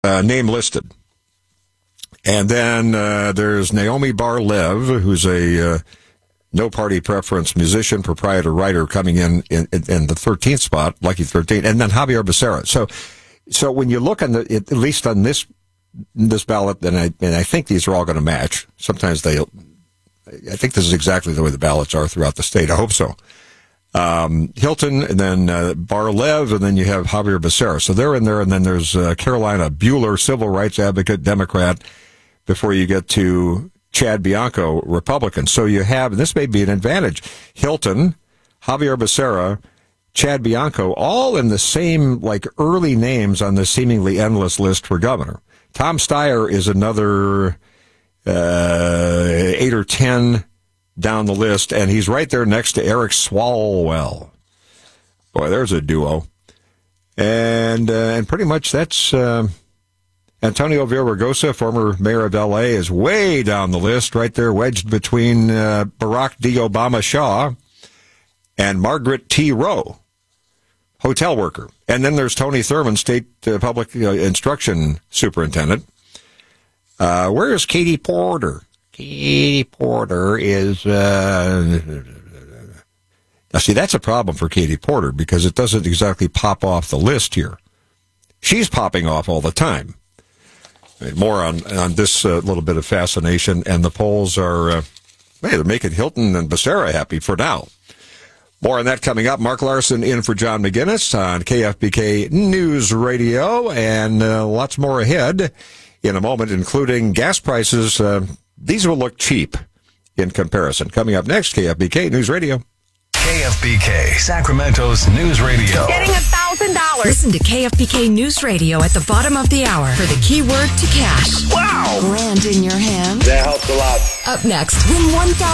name listed. And then there's Naomi Bar-Lev, who's a no-party preference musician, proprietor, writer, coming in the 13th spot, lucky 13, and then Javier Becerra. So when you look on at least on this ballot, and I think these are all going to match. Sometimes I think this is exactly the way the ballots are throughout the state. I hope so. Hilton, and then Bar-Lev, and then you have Javier Becerra. So they're in there, and then there's Carolina Bueller, civil rights advocate, Democrat, before you get to Chad Bianco, Republican. So you have, and this may be an advantage, Hilton, Javier Becerra, Chad Bianco, all in the same, like, early names on the seemingly endless list for governor. Tom Steyer is another 8 or 10 down the list, and he's right there next to Eric Swalwell. Boy, there's a duo. And pretty much that's Antonio Villaraigosa, former mayor of L.A., is way down the list, right there wedged between Barack D. Obama Shaw and Margaret T. Rowe, hotel worker. And then there's Tony Thurmond, state public instruction superintendent. Where is Katie Porter? Katie Porter is... Now, see, that's a problem for Katie Porter because it doesn't exactly pop off the list here. She's popping off all the time. More on this little bit of fascination, and the polls are, they're making Hilton and Becerra happy for now. More on that coming up. Mark Larson in for John McGinnis on KFBK News Radio, and lots more ahead in a moment, including gas prices. These will look cheap in comparison. Coming up next, KFBK News Radio. KFBK, Sacramento's News Radio. Getting $1,000. Listen to KFBK News Radio at the bottom of the hour for the keyword to cash. Wow. Grand in your hand. That helps a lot. Up next, win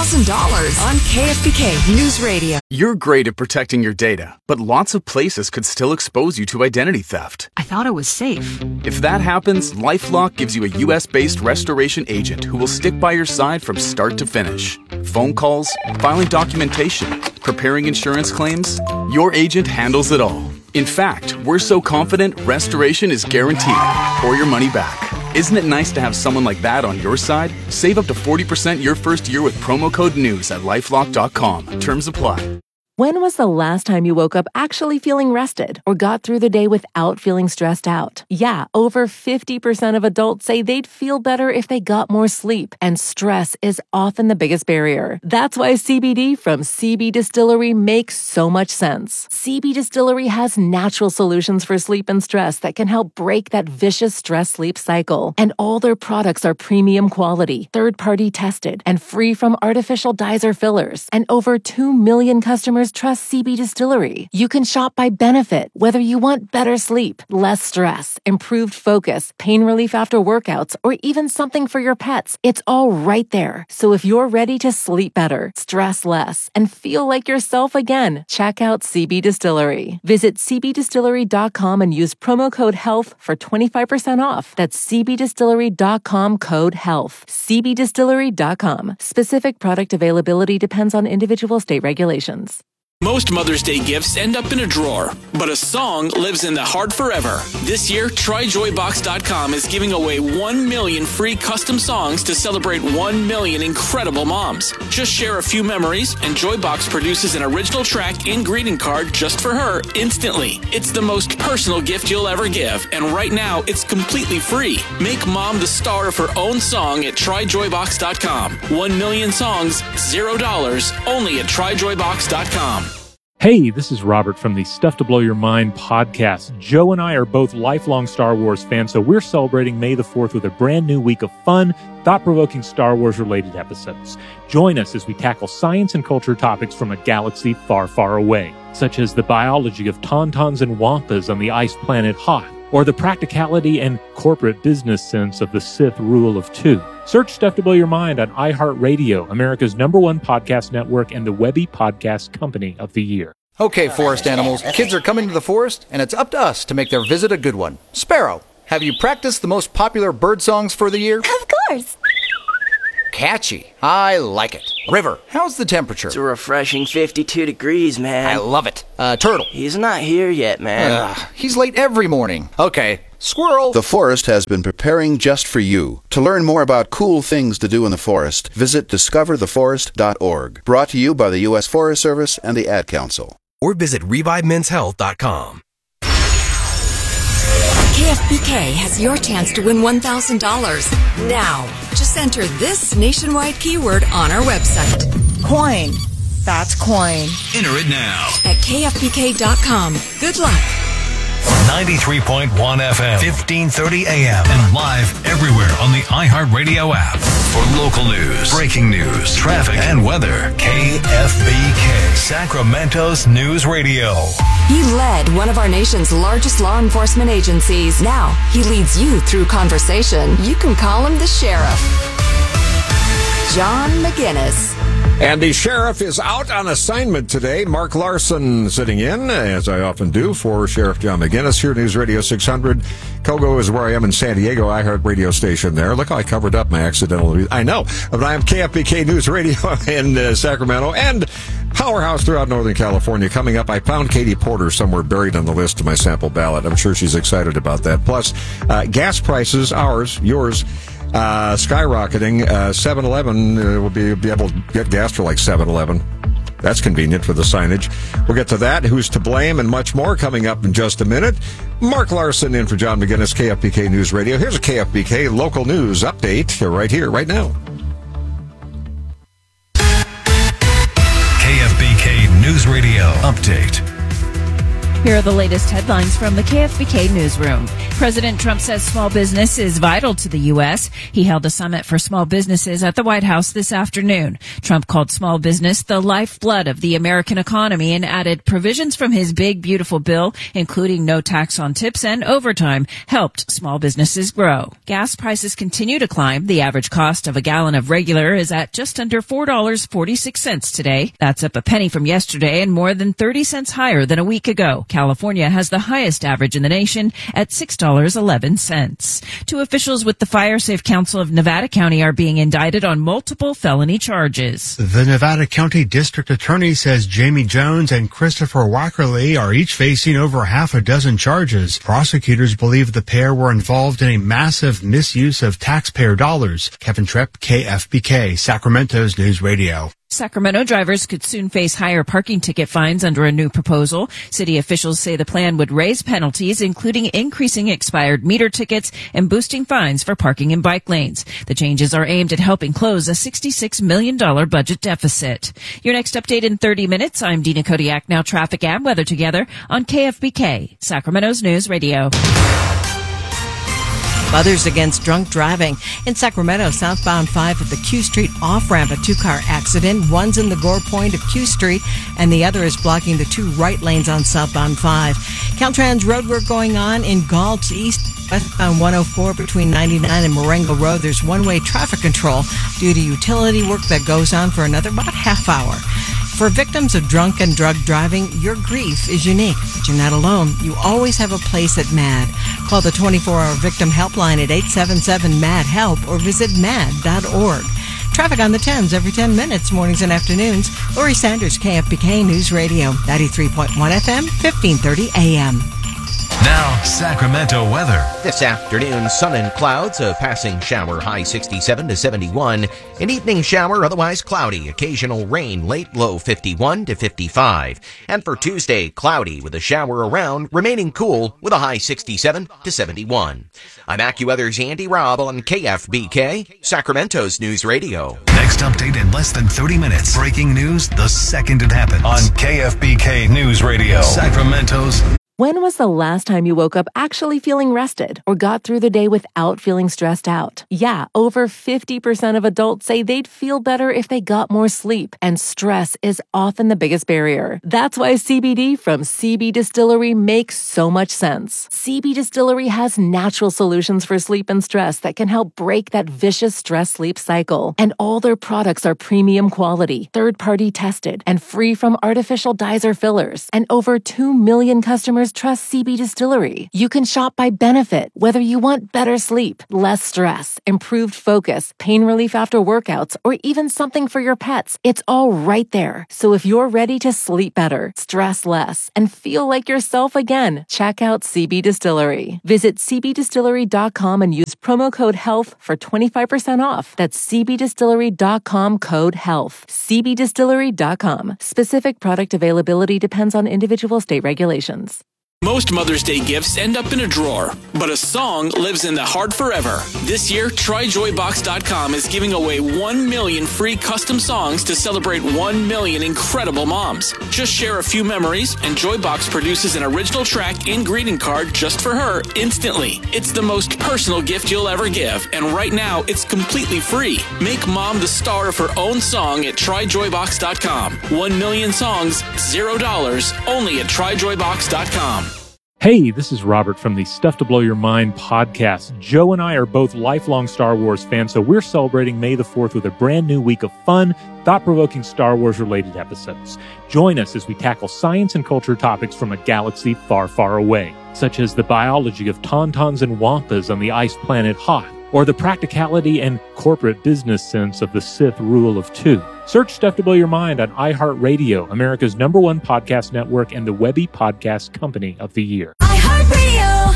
$1,000 on KFBK News Radio. You're great at protecting your data, but lots of places could still expose you to identity theft. I thought it was safe. If that happens, LifeLock gives you a U.S.-based restoration agent who will stick by your side from start to finish. Phone calls, filing documentation, preparing insurance claims, your agent handles it all. In fact, we're so confident restoration is guaranteed or your money back. Isn't it nice to have someone like that on your side? Save up to 40% your first year with promo code NEWS at LifeLock.com. Terms apply. When was the last time you woke up actually feeling rested or got through the day without feeling stressed out? Yeah, over 50% of adults say they'd feel better if they got more sleep, and stress is often the biggest barrier. That's why CBD from CB Distillery makes so much sense. CB Distillery has natural solutions for sleep and stress that can help break that vicious stress-sleep cycle. And all their products are premium quality, third-party tested, and free from artificial dyes or fillers. And over 2 million customers trust CB Distillery. You can shop by benefit, whether you want better sleep, less stress, improved focus, pain relief after workouts, or even something for your pets. It's all right there. So if you're ready to sleep better, stress less, and feel like yourself again, check out CB Distillery. Visit cbdistillery.com and use promo code HEALTH for 25% off. That's cbdistillery.com code HEALTH. cbdistillery.com. Specific product availability depends on individual state regulations. Most Mother's Day gifts end up in a drawer, but a song lives in the heart forever. This year, TryJoyBox.com is giving away 1 million free custom songs to celebrate 1 million incredible moms. Just share a few memories, and Joybox produces an original track and greeting card just for her instantly. It's the most personal gift you'll ever give, and right now, it's completely free. Make mom the star of her own song at TryJoyBox.com. 1 million songs, $0, only at TryJoyBox.com. Hey, this is Robert from the Stuff to Blow Your Mind podcast. Joe and I are both lifelong Star Wars fans, so we're celebrating May the 4th with a brand new week of fun, thought-provoking Star Wars-related episodes. Join us as we tackle science and culture topics from a galaxy far, far away, such as the biology of tauntauns and wampas on the ice planet Hoth, or the practicality and corporate business sense of the Sith rule of two. Search Stuff to Blow Your Mind on iHeartRadio, America's #1 podcast network and the Webby Podcast Company of the Year. Okay, forest animals, kids are coming to the forest, and it's up to us to make their visit a good one. Sparrow, have you practiced the most popular bird songs for the year? Of course. Catchy. I like it. River, how's the temperature? It's a refreshing 52 degrees, man. I love it. Turtle. He's not here yet, man. He's late every morning. Okay. Squirrel. The forest has been preparing just for you. To learn more about cool things to do in the forest, visit discovertheforest.org. Brought to you by the U.S. Forest Service and the Ad Council. Or visit ReviveMen'sHealth.com. KFBK has your chance to win $1,000. Now, just enter this nationwide keyword on our website. Coin. That's coin. Enter it now. At KFBK.com. Good luck. 93.1 FM, 1530 AM, and live everywhere on the iHeartRadio app. For local news, breaking news, traffic, and weather, KFBK, Sacramento's News Radio. He led one of our nation's largest law enforcement agencies. Now, he leads you through conversation. You can call him the sheriff. John McGinnis. And the sheriff is out on assignment today. Mark Larson sitting in, as I often do, for Sheriff John McGinnis here, News Radio 600. Kogo is where I am in San Diego, iHeart radio station there. Look how I covered up my accidental... I know, but I am KFBK News Radio in Sacramento and Powerhouse throughout Northern California. Coming up, I found Katie Porter somewhere buried on the list of my sample ballot. I'm sure she's excited about that. Plus, gas prices, ours, yours, skyrocketing. 7-Eleven will be able to get gas for like $7.11. That's convenient for the signage. We'll get to that, who's to blame, and much more coming up in just a minute. Mark Larson in for John McGinnis, KFBK News Radio. Here's a KFBK local news update right here, right now. KFBK News Radio update. Here are the latest headlines from the KFBK newsroom. President Trump says small business is vital to the U.S. He held a summit for small businesses at the White House this afternoon. Trump called small business the lifeblood of the American economy and added provisions from his big, beautiful bill, including no tax on tips and overtime, helped small businesses grow. Gas prices continue to climb. The average cost of a gallon of regular is at just under $4.46 today. That's up a penny from yesterday and more than 30 cents higher than a week ago. California has the highest average in the nation at $6.11. Two officials with the Fire Safe Council of Nevada County are being indicted on multiple felony charges. The Nevada County District Attorney says Jamie Jones and Christopher Wackerly are each facing over half a dozen charges. Prosecutors believe the pair were involved in a massive misuse of taxpayer dollars. Kevin Tripp, KFBK, Sacramento's News Radio. Sacramento drivers could soon face higher parking ticket fines under a new proposal. City officials say the plan would raise penalties, including increasing expired meter tickets and boosting fines for parking in bike lanes. The changes are aimed at helping close a $66 million budget deficit. Your next update in 30 minutes. I'm Dina Kodiak. Now traffic and weather together on KFBK, Sacramento's News Radio. Mothers Against Drunk Driving. In Sacramento, southbound 5 at the Q Street off-ramp, a two-car accident. One's in the gore point of Q Street, and the other is blocking the two right lanes on southbound 5. Caltrans roadwork going on in Galt East, westbound 104 between 99 and Marengo Road. There's one-way traffic control due to utility work that goes on for another about half hour. For victims of drunk and drug driving, your grief is unique, but you're not alone. You always have a place at MAD. Call the 24-hour victim helpline at 877-MAD-HELP or visit mad.org. Traffic on the 10s every 10 minutes, mornings and afternoons. Lori Sanders, KFBK News Radio, 93.1 FM, 1530 AM. Now, Sacramento weather. This afternoon, sun and clouds, a passing shower, high 67 to 71. An evening shower, otherwise cloudy. Occasional rain, late, low 51 to 55. And for Tuesday, cloudy with a shower around, remaining cool with a high 67 to 71. I'm AccuWeather's Andy Robb on KFBK, Sacramento's News Radio. Next update in less than 30 minutes. Breaking news the second it happens on KFBK News Radio, Sacramento's. When was the last time you woke up actually feeling rested or got through the day without feeling stressed out? Yeah, over 50% of adults say they'd feel better if they got more sleep, and stress is often the biggest barrier. That's why CBD from CB Distillery makes so much sense. CB Distillery has natural solutions for sleep and stress that can help break that vicious stress-sleep cycle. And all their products are premium quality, third-party tested, and free from artificial dyes or fillers. And over 2 million customers customers trust CB Distillery. You can shop by benefit, whether you want better sleep, less stress, improved focus, pain relief after workouts, or even something for your pets. It's all right there. So if you're ready to sleep better, stress less, and feel like yourself again, check out CB Distillery. Visit cbdistillery.com and use promo code HEALTH for 25% off. That's cbdistillery.com, code HEALTH. cbdistillery.com. Specific product availability depends on individual state regulations. Most Mother's Day gifts end up in a drawer, but a song lives in the heart forever. This year, TryJoyBox.com is giving away 1 million free custom songs to celebrate 1 million incredible moms. Just share a few memories, and Joybox produces an original track and greeting card just for her instantly. It's the most personal gift you'll ever give, and right now, it's completely free. Make mom the star of her own song at TryJoyBox.com. 1 million songs, $0, only at TryJoyBox.com. Hey, this is Robert from the Stuff to Blow Your Mind podcast. Joe and I are both lifelong Star Wars fans, so we're celebrating May the 4th with a brand new week of fun, thought-provoking Star Wars-related episodes. Join us as we tackle science and culture topics from a galaxy far, far away, such as the biology of tauntauns and wampas on the ice planet Hoth, or the practicality and corporate business sense of the Sith rule of two. Search Stuff to Blow Your Mind on iHeartRadio, America's #1 podcast network and the Webby Podcast Company of the Year. iHeartRadio.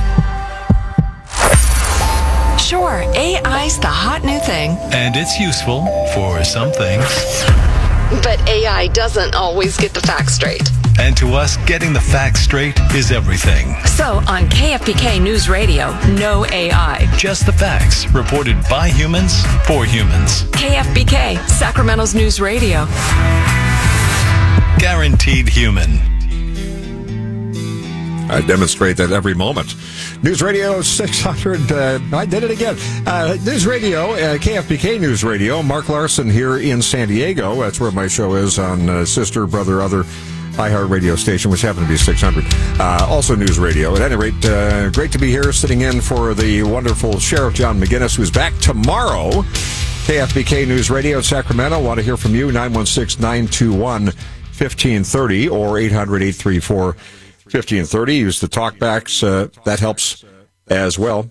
Sure, AI's the hot new thing. And it's useful for some things. But AI doesn't always get the facts straight. And to us, getting the facts straight is everything. So on KFBK News Radio, no AI. Just the facts, reported by humans, for humans. KFBK, Sacramento's News Radio. Guaranteed human. I demonstrate that every moment. News Radio 600, I did it again. News Radio, KFBK News Radio. Mark Larson here in San Diego. That's where my show is on sister, brother, other iHeart radio station, which happened to be 600. Also News Radio. At any rate, great to be here sitting in for the wonderful Sheriff John McGinnis, who's back tomorrow. KFBK News Radio in Sacramento. Want to hear from you, 916-921-1530 or 800-834-1530. Use the talkbacks. That helps as well.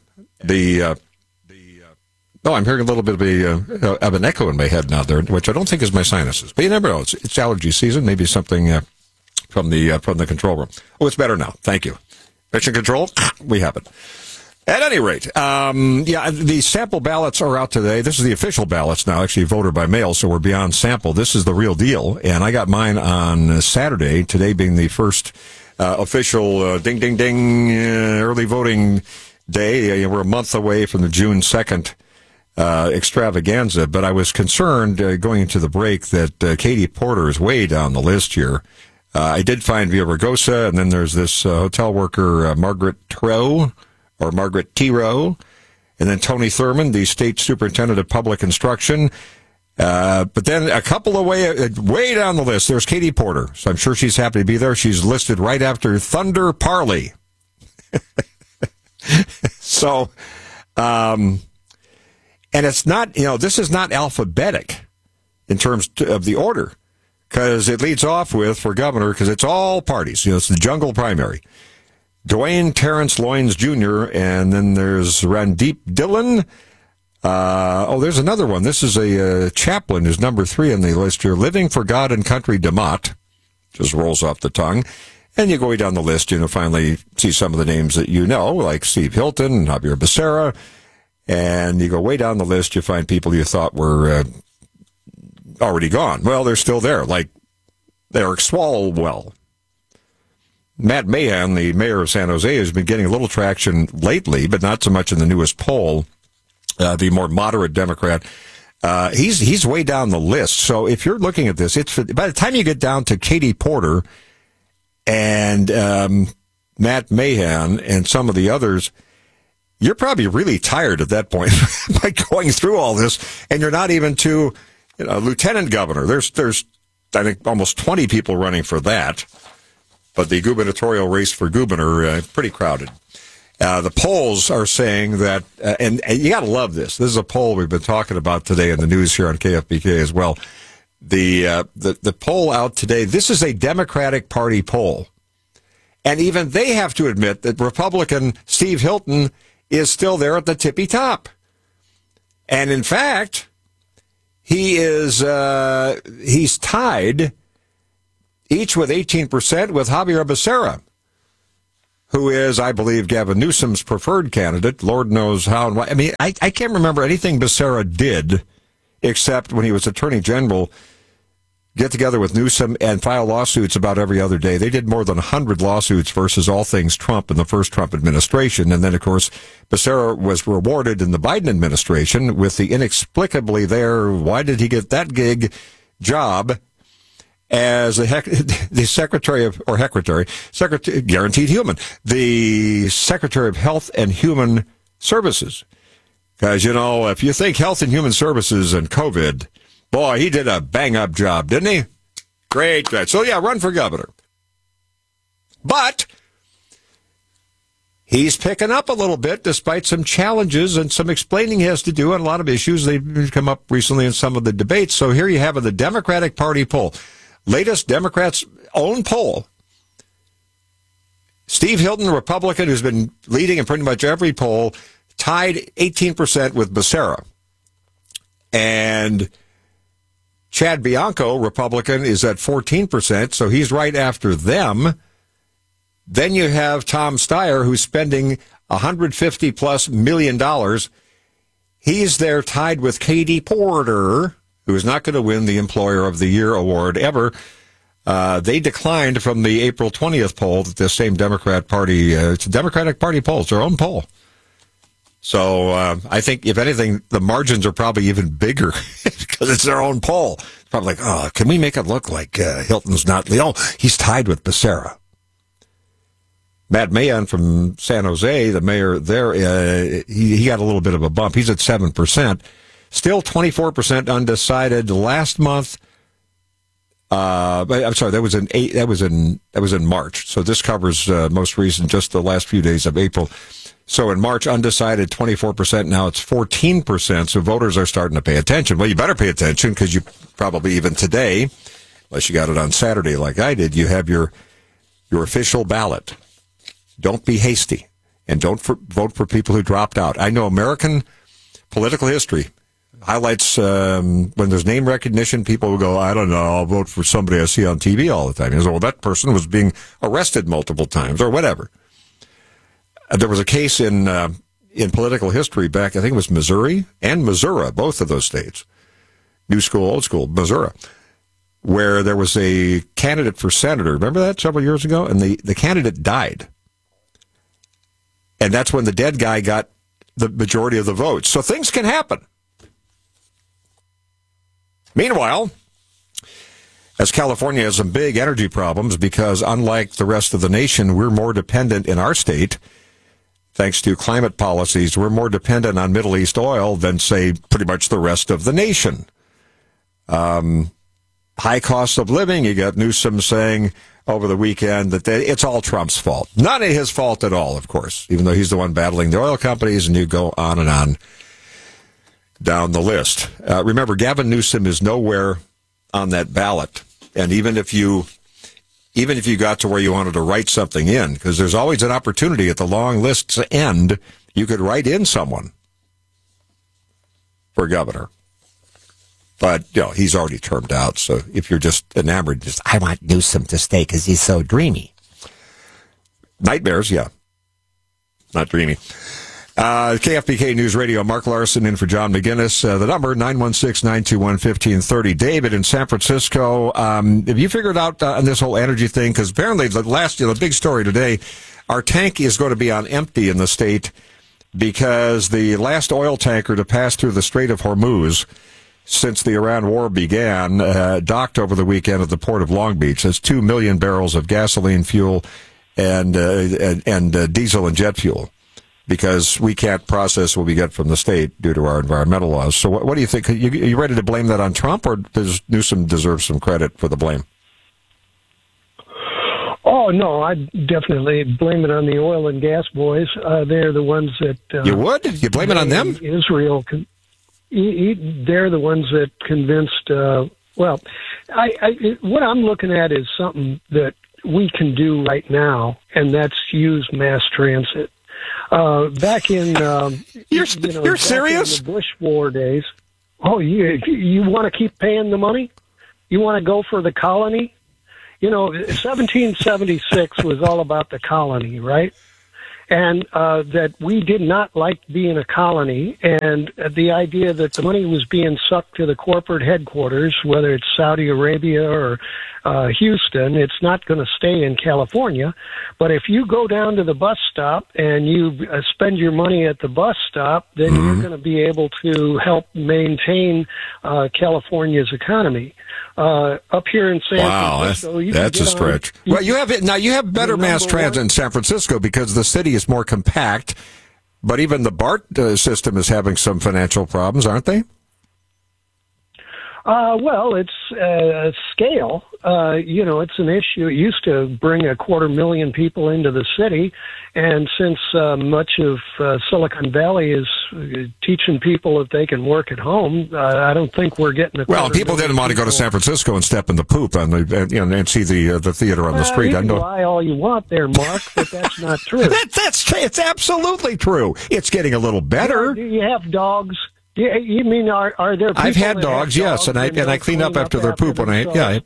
I'm hearing a little bit of an echo in my head now there, which I don't think is my sinuses. But you never know. It's allergy season. Maybe something from the control room. Oh, it's better now. Thank you. Mission control, we have it. At any rate, the sample ballots are out today. This is the official ballots now, actually voter by mail, so we're beyond sample. This is the real deal. And I got mine on Saturday, today being the first official ding, ding, ding, early voting day. We're a month away from the June 2nd extravaganza, but I was concerned going into the break that Katie Porter is way down the list here. I did find Villaraigosa, and then there's this hotel worker, Margaret Tiro, and then Tony Thurmond, the state superintendent of public instruction. But then a couple of way down the list, there's Katie Porter. So I'm sure she's happy to be there. She's listed right after Thunder Parley. So, and it's not, this is not alphabetic in terms of the order, because it leads off with, for governor, because it's all parties. It's the jungle primary. Dwayne Terrence Loynes Jr., and then there's Randeep Dillon. There's another one. This is a chaplain who's number 3 on the list here. Living for God and Country DeMott. Just rolls off the tongue. And you go way down the list, finally see some of the names that like Steve Hilton, Javier Becerra. And you go way down the list, you find people you thought were already gone. Well, they're still there, like Eric Swalwell. Matt Mahan, the mayor of San Jose, has been getting a little traction lately, but not so much in the newest poll. The more moderate Democrat, he's way down the list. So if you're looking at this, by the time you get down to Katie Porter and Matt Mahan and some of the others, you're probably really tired at that point by going through all this, and you're not even to lieutenant governor. There's I think almost 20 people running for that, but the gubernatorial race for governor pretty crowded. The polls are saying that, and you got to love this. This is a poll we've been talking about today in the news here on KFBK as well. The poll out today. This is a Democratic Party poll, And even they have to admit that Republican Steve Hilton is still there at the tippy top. And in fact, he's tied each with 18% with Javier Becerra, who is, I believe, Gavin Newsom's preferred candidate. Lord knows how and why. I mean, I can't remember anything Becerra did except when he was Attorney General, get together with Newsom and file lawsuits about every other day. They did more than 100 lawsuits versus all things Trump in the first Trump administration. And then, of course, Becerra was rewarded in the Biden administration with the inexplicably why did he get that gig job as the Secretary of Health and Human Services. Because, if you think Health and Human Services and COVID, boy, he did a bang-up job, didn't he? Great. So, yeah, run for governor. But he's picking up a little bit despite some challenges and some explaining he has to do on a lot of issues. They've come up recently in some of the debates. So here you have the Democratic Party poll. Latest Democrats' own poll. Steve Hilton, a Republican who's been leading in pretty much every poll, tied 18% with Becerra. And Chad Bianco, Republican, is at 14%, so he's right after them. Then you have Tom Steyer, who's spending $150+ million. He's there tied with Katie Porter, who is not going to win the Employer of the Year award ever. They declined from the April 20th poll that this same Democratic Party poll. It's their own poll. So I think, if anything, the margins are probably even bigger because it's their own poll. It's probably like, can we make it look like Hilton's not? He's tied with Becerra. Matt Mayon from San Jose, the mayor there, he got a little bit of a bump. He's at 7%. Still 24% undecided. Last month, I'm sorry, that was in March. So this covers most recent, just the last few days of April. So in March, undecided 24%. Now it's 14%. So voters are starting to pay attention. Well, you better pay attention because you probably even today, unless you got it on Saturday like I did, you have your official ballot. Don't be hasty and don't vote for people who dropped out. I know American political history highlights when there's name recognition, people will go, I don't know, I'll vote for somebody I see on TV all the time. You say, well, that person was being arrested multiple times or whatever. There was a case in political history back, I think it was Missouri and Missouri, both of those states, new school, old school, Missouri, where there was a candidate for senator. Remember that several years ago? And the candidate died. And that's when the dead guy got the majority of the votes. So things can happen. Meanwhile, as California has some big energy problems because unlike the rest of the nation, we're more dependent in our state, thanks to climate policies, we're more dependent on Middle East oil than, say, pretty much the rest of the nation. High cost of living. You got Newsom saying over the weekend that it's all Trump's fault. Not his fault at all, of course, even though he's the one battling the oil companies, and you go on and on down the list. Remember, Gavin Newsom is nowhere on that ballot. And even if you got to where you wanted to write something in, because there's always an opportunity at the long list's end, you could write in someone for governor. But, he's already termed out. So if you're just enamored, I want Newsom to stay because he's so dreamy. Nightmares, yeah. Not dreamy. KFBK News Radio, Mark Larson in for John McGinnis. The number, 916-921-1530. David in San Francisco. Have you figured out on this whole energy thing? Because apparently the big story today, our tank is going to be on empty in the state because the last oil tanker to pass through the Strait of Hormuz since the Iran war began, docked over the weekend at the port of Long Beach. That's 2 million barrels of gasoline fuel and diesel and jet fuel, because we can't process what we get from the state due to our environmental laws. So what do you think? Are you ready to blame that on Trump, or does Newsom deserve some credit for the blame? Oh, no, I definitely blame it on the oil and gas boys. They're the ones that... you would? You blame it on them? Israel... they're the ones that convinced, what I'm looking at is something that we can do right now, and that's use mass transit. Back in you're back serious? in the Bush War days. Oh, you want to keep paying the money? You want to go for the colony? 1776 was all about the colony, right? And that we did not like being a colony, and the idea that the money was being sucked to the corporate headquarters, whether it's Saudi Arabia or Houston, it's not going to stay in California. But if you go down to the bus stop and you spend your money at the bus stop, then you're going to be able to help maintain California's economy. Up here in San Francisco, that's a stretch. Well, you have better mass transit in San Francisco because the city is more compact. But even the BART system is having some financial problems, aren't they? Well, it's scale. It's an issue. It used to bring 250,000 people into the city, and since much of Silicon Valley is teaching people that they can work at home, I don't think we're getting Well, people didn't want to go to San Francisco and step in the poop and see the theater on the street. You can lie all you want there, Mark, but that's not true. It's absolutely true. It's getting a little better. Do you have dogs? You mean are there people I've had dogs, yes, and I clean up after their poop when yeah.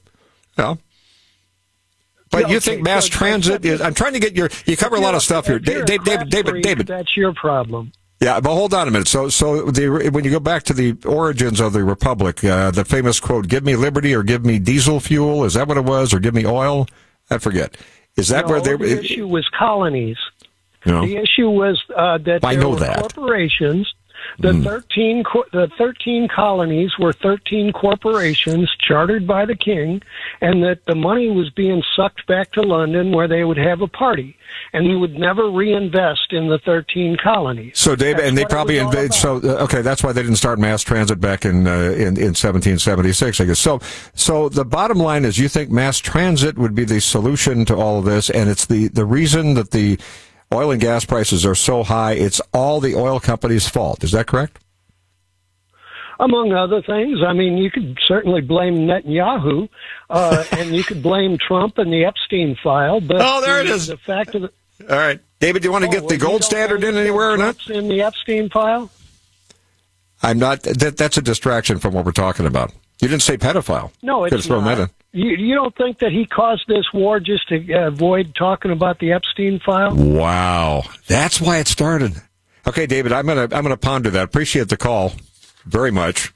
But you think mass transit is? I'm trying to get you cover a lot of stuff here, David. That's your problem. Yeah, but hold on a minute. So when you go back to the origins of the republic, the famous quote, "Give me liberty or give me diesel fuel," is that what it was, or give me oil? I forget. Is that where they? The issue was colonies. No. The issue was that there were corporations. The 13 colonies were 13 corporations chartered by the king, and that the money was being sucked back to London where they would have a party, and we would never reinvest in the 13 colonies. So, David, and they probably invade. So, okay, that's why they didn't start mass transit back in 1776, I guess. So the bottom line is, you think mass transit would be the solution to all of this, and it's the reason that the oil and gas prices are so high, it's all the oil companies' fault. Is that correct? Among other things. I mean, you could certainly blame Netanyahu, and you could blame Trump and the Epstein file. But there it is. The fact of the... All right. David, do you want to get the gold standard in anywhere or not? In the Epstein file? I'm not. That's a distraction from what we're talking about. You didn't say pedophile. No, it's not. That in. You don't think that he caused this war just to avoid talking about the Epstein file? Wow, that's why it started. Okay, David, I'm gonna ponder that. Appreciate the call very much.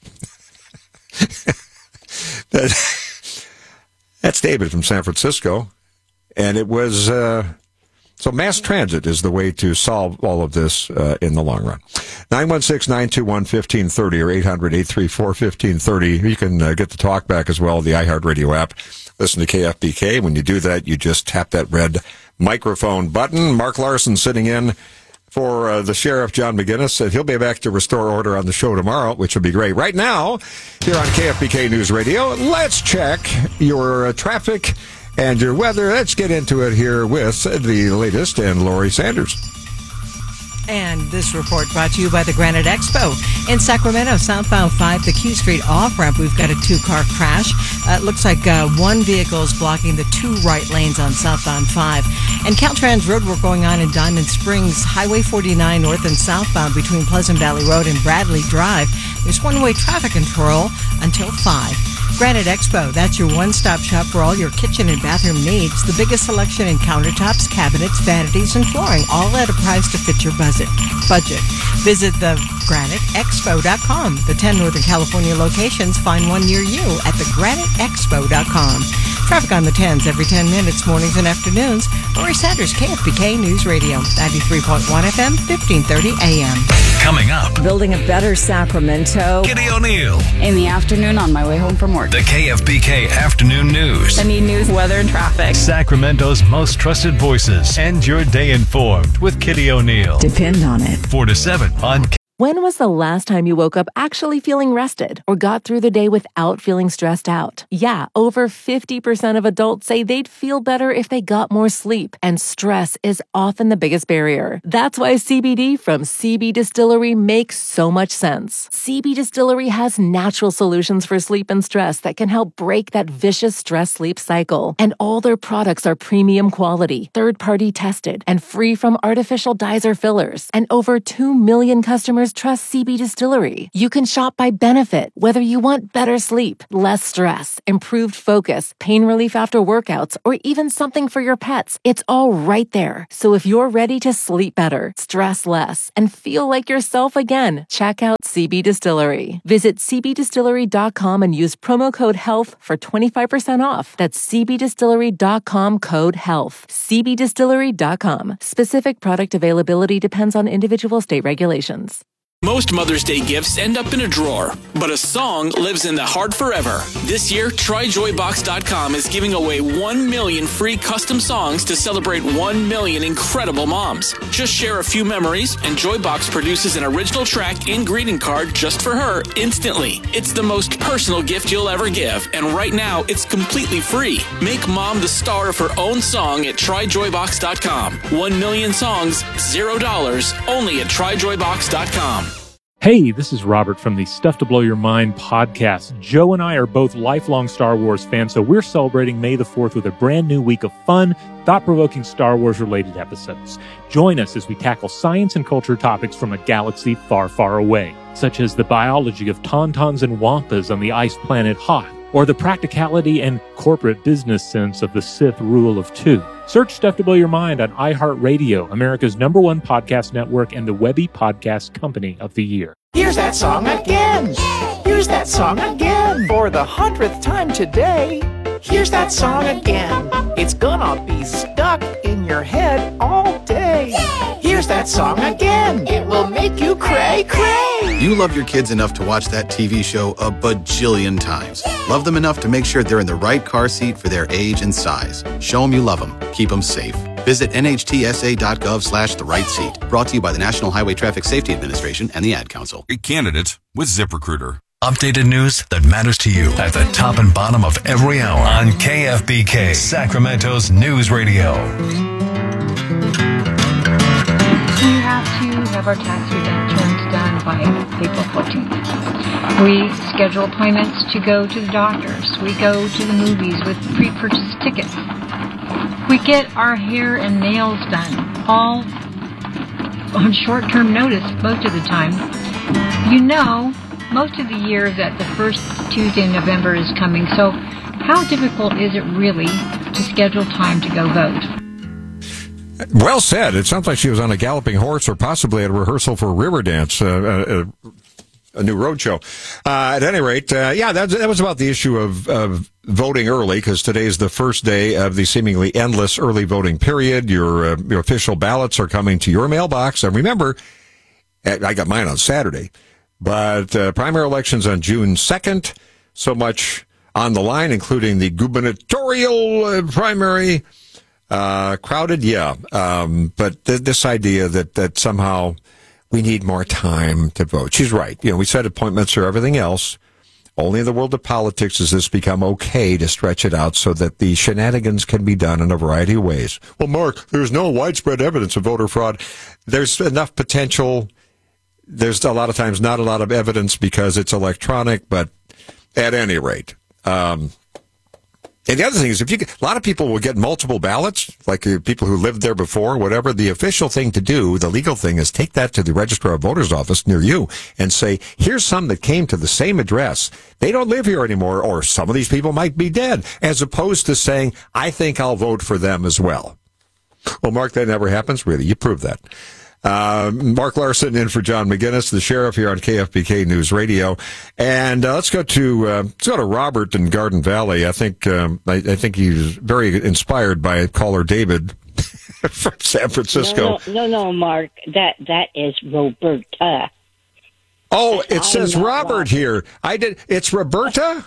That's David from San Francisco, and it was so mass transit is the way to solve all of this in the long run. 916-921-1530 or 800-834-1530. You can get the talk back as well, the iHeartRadio app. Listen to KFBK. When you do that, you just tap that red microphone button. Mark Larson sitting in for the Sheriff, John McGinnis. Said he'll be back to restore order on the show tomorrow, which will be great. Right now, here on KFBK News Radio, let's check your traffic and your weather. Let's get into it here with the latest and Lori Sanders. And this report brought to you by the Granite Expo. In Sacramento, southbound 5, the Q Street off-ramp, we've got a 2-car crash. It looks like one vehicle is blocking the 2 right lanes on southbound 5. And Caltrans road work going on in Diamond Springs, Highway 49 north and southbound between Pleasant Valley Road and Bradley Drive. There's one-way traffic control until 5. Granite Expo, that's your one-stop shop for all your kitchen and bathroom needs. The biggest selection in countertops, cabinets, vanities, and flooring, all at a price to fit your budget. Visit thegraniteexpo.com. The 10 Northern California locations, find one near you at thegraniteexpo.com. Traffic on the 10s every 10 minutes, mornings and afternoons. Lori Sanders, KFBK News Radio, 93.1 FM, 1530 AM. Coming up, building a better Sacramento. Kitty O'Neill. In the afternoon on my way home from work. The KFBK Afternoon News. I need news, weather, and traffic. Sacramento's most trusted voices. End your day informed with Kitty O'Neill. Depend on it. 4 to 7 on When was the last time you woke up actually feeling rested or got through the day without feeling stressed out? Yeah, over 50% of adults say they'd feel better if they got more sleep, and stress is often the biggest barrier. That's why CBD from CB Distillery makes so much sense. CB Distillery has natural solutions for sleep and stress that can help break that vicious stress-sleep cycle. And all their products are premium quality, third-party tested, and free from artificial dyes or fillers. And over 2 million customers trust CB Distillery. You can shop by benefit, whether you want better sleep, less stress, improved focus, pain relief after workouts, or even something for your pets. It's all right there. So if you're ready to sleep better, stress less, and feel like yourself again, check out CB Distillery. Visit cbdistillery.com and use promo code HEALTH for 25% off. That's cbdistillery.com, code HEALTH. cbdistillery.com. Specific product availability depends on individual state regulations. Most Mother's Day gifts end up in a drawer, but a song lives in the heart forever. This year, TryJoyBox.com is giving away 1 million free custom songs to celebrate 1 million incredible moms. Just share a few memories, and Joybox produces an original track and greeting card just for her instantly. It's the most personal gift you'll ever give, and right now, it's completely free. Make mom the star of her own song at TryJoyBox.com. 1 million songs, $0, only at TryJoyBox.com. Hey, this is Robert from the Stuff to Blow Your Mind podcast. Joe and I are both lifelong Star Wars fans, so we're celebrating May the 4th with a brand new week of fun, thought-provoking Star Wars-related episodes. Join us as we tackle science and culture topics from a galaxy far, far away, such as the biology of tauntauns and wampas on the ice planet Hoth, or the practicality and corporate business sense of the Sith rule of two. Search Stuff to Blow Your Mind on iHeartRadio, America's #1 podcast network and the Webby Podcast Company of the Year. Here's that song again. Here's that song again. For the 100th time today. Here's that song again. It's gonna be stuck in your head all day. Here's that song again. It will make you cray, cray. You love your kids enough to watch that TV show a bajillion times. Love them enough to make sure they're in the right car seat for their age and size. Show them you love them. Keep them safe. Visit nhtsa.gov/the right seat. Brought to you by the National Highway Traffic Safety Administration and the Ad Council. A candidate with ZipRecruiter. Updated news that matters to you at the top and bottom of every hour on KFBK, Sacramento's news radio. We have to have our tax returns done by April 14th. We schedule appointments to go to the doctors. We go to the movies with pre-purchased tickets. We get our hair and nails done, all on short-term notice most of the time. You know, most of the year that the first Tuesday in November is coming, so how difficult is it really to schedule time to go vote? Well said. It sounds like she was on a galloping horse or possibly at a rehearsal for Riverdance, a new roadshow. At any rate, that was about the issue of voting early, because today is the first day of the seemingly endless early voting period. Your official ballots are coming to your mailbox. And remember, I got mine on Saturday, but primary elections on June 2nd. So much on the line, including the gubernatorial primary. Crowded, yeah. But this idea that somehow we need more time to vote. She's right. We set appointments or everything else. Only in the world of politics has this become okay to stretch it out so that the shenanigans can be done in a variety of ways. Well, Mark, there's no widespread evidence of voter fraud. There's enough potential. There's a lot of times not a lot of evidence because it's electronic, but at any rate. And the other thing is, a lot of people will get multiple ballots, like people who lived there before, whatever. The official thing to do, the legal thing, is take that to the registrar of voters office near you and say, here's some that came to the same address. They don't live here anymore, or some of these people might be dead, as opposed to saying, I think I'll vote for them as well. Well, Mark, that never happens. Really, you proved that. Mark Larson in for John McGinnis, the sheriff here on KFBK News Radio. And let's go to Robert in Garden Valley. I think he's very inspired by caller David from San Francisco. No, Mark. That is Roberta. Oh, it says Robert here. It's Roberta?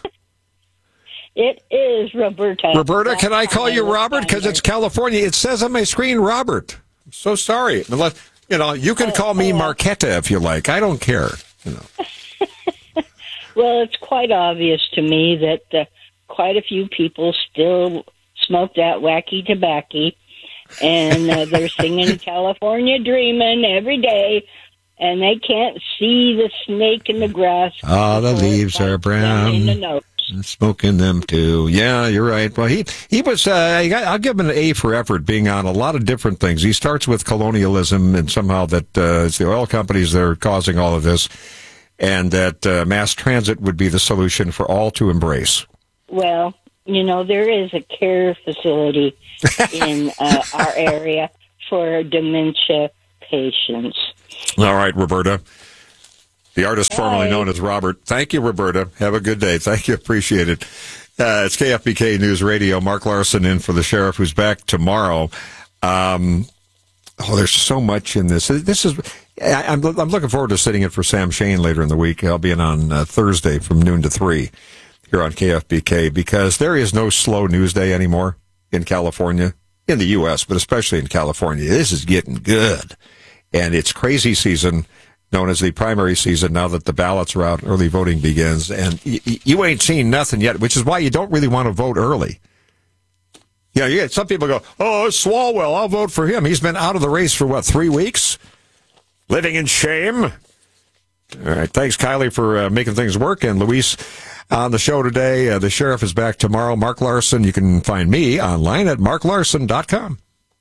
It is Roberta. Roberta, can I call you Robert? Because it's California. It says on my screen Robert. I'm so sorry. You know, you can call me Marquetta if you like. I don't care. You know. Well, it's quite obvious to me that quite a few people still smoke that wacky tobacco, and they're singing California Dreamin' every day, and they can't see the snake in the grass. Oh, the leaves are brown. In the nose. Smoking them too. Yeah, you're right. Well, he was. I'll give him an A for effort, being on a lot of different things. He starts with colonialism and somehow that it's the oil companies that are causing all of this, and that mass transit would be the solution for all to embrace. Well, you know, there is a care facility in our area for dementia patients. All right, Roberta. The artist formerly known as Robert. Thank you, Roberta. Have a good day. Thank you. Appreciate it. It's KFBK News Radio. Mark Larson in for the sheriff, who's back tomorrow. There's so much in this. I'm looking forward to sitting in for Sam Shane later in the week. I'll be in on Thursday from noon to 3 here on KFBK, because there is no slow news day anymore in California, in the U.S., but especially in California. This is getting good. And it's crazy season, known as the primary season, now that the ballots are out, early voting begins, and you ain't seen nothing yet, which is why you don't really want to vote early. You know, you get some people go, oh, it's Swalwell, I'll vote for him. He's been out of the race for, 3 weeks? Living in shame? All right, thanks, Kylie, for making things work, and Luis on the show today. The sheriff is back tomorrow. Mark Larson, you can find me online at marklarson.com.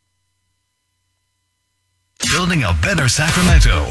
Building a better Sacramento.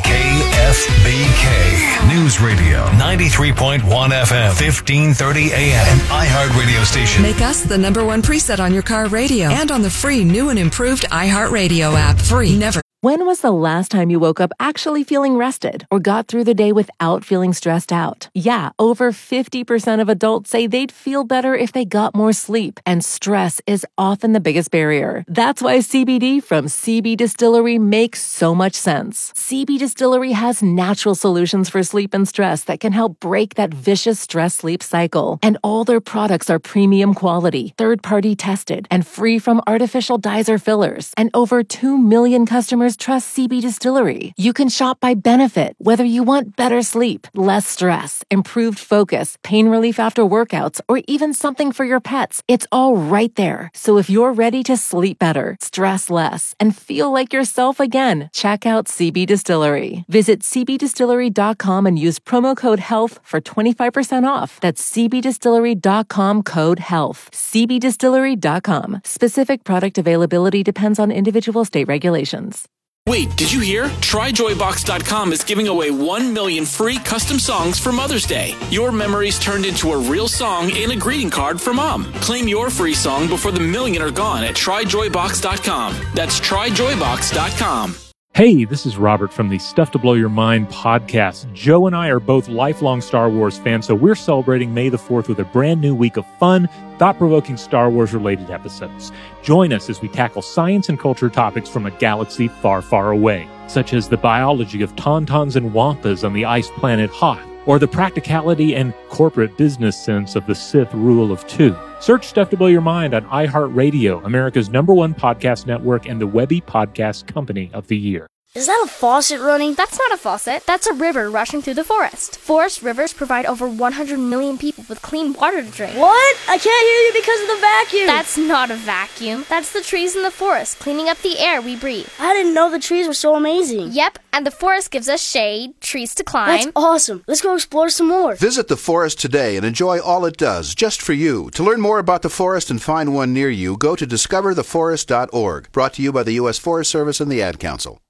KFBK News Radio. 93.1 FM. 1530 AM. An iHeartRadio station. Make us the #1 preset on your car radio and on the free new and improved iHeartRadio app. Free. Never. When was the last time you woke up actually feeling rested or got through the day without feeling stressed out? Yeah, over 50% of adults say they'd feel better if they got more sleep, and stress is often the biggest barrier. That's why CBD from CB Distillery makes so much sense. CB Distillery has natural solutions for sleep and stress that can help break that vicious stress-sleep cycle. And all their products are premium quality, third-party tested, and free from artificial dyes or fillers. And over 2 million customers trust CB Distillery. You can shop by benefit, whether you want better sleep, less stress, improved focus, pain relief after workouts, or even something for your pets. It's all right there. So if you're ready to sleep better, stress less, and feel like yourself again, check out CB Distillery. Visit cbdistillery.com and use promo code HEALTH for 25% off. That's cbdistillery.com, code HEALTH. cbdistillery.com. Specific product availability depends on individual state regulations. Wait, did you hear? TryJoyBox.com is giving away 1 million free custom songs for Mother's Day. Your memories turned into a real song and a greeting card for Mom. Claim your free song before the million are gone at TryJoyBox.com. That's TryJoyBox.com. Hey, this is Robert from the Stuff to Blow Your Mind podcast. Joe and I are both lifelong Star Wars fans, so we're celebrating May the 4th with a brand new week of fun, thought-provoking Star Wars-related episodes. Join us as we tackle science and culture topics from a galaxy far, far away, such as the biology of tauntauns and wampas on the ice planet Hoth, or the practicality and corporate business sense of the Sith rule of 2. Search Stuff to Blow Your Mind on iHeartRadio, America's #1 podcast network and the Webby Podcast Company of the Year. Is that a faucet running? That's not a faucet. That's a river rushing through the forest. Forest rivers provide over 100 million people with clean water to drink. What? I can't hear you because of the vacuum. That's not a vacuum. That's the trees in the forest cleaning up the air we breathe. I didn't know the trees were so amazing. Yep, and the forest gives us shade, trees to climb. That's awesome. Let's go explore some more. Visit the forest today and enjoy all it does, just for you. To learn more about the forest and find one near you, go to discovertheforest.org. Brought to you by the U.S. Forest Service and the Ad Council.